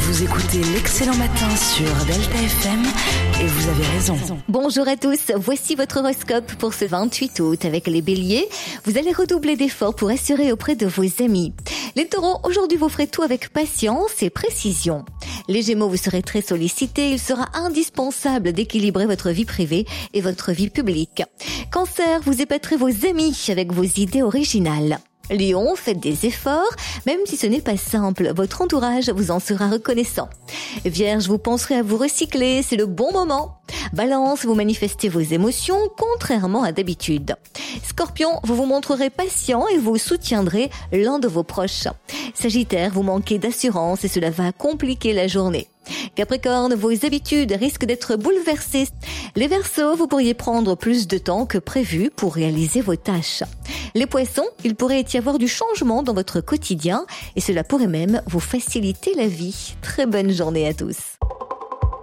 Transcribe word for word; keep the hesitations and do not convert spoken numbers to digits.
Vous écoutez l'Excellent Matin sur Delta F M et vous avez raison. Bonjour à tous, voici votre horoscope pour ce vingt-huit août. Avec les béliers, vous allez redoubler d'efforts pour assurer auprès de vos amis. Les taureaux, aujourd'hui vous ferez tout avec patience et précision. Les gémeaux, vous serez très sollicités, il sera indispensable d'équilibrer votre vie privée et votre vie publique. Cancer, vous épaterez vos amis avec vos idées originales. Lion, faites des efforts, même si ce n'est pas simple, votre entourage vous en sera reconnaissant. Vierge, vous penserez à vous recycler, c'est le bon moment. Balance, vous manifestez vos émotions contrairement à d'habitude. Scorpion, vous vous montrerez patient et vous soutiendrez l'un de vos proches. Sagittaire, vous manquez d'assurance et cela va compliquer la journée. Capricorne, vos habitudes risquent d'être bouleversées. Les Verseaux, vous pourriez prendre plus de temps que prévu pour réaliser vos tâches. Les Poissons, il pourrait y avoir du changement dans votre quotidien et cela pourrait même vous faciliter la vie. Très bonne journée à tous.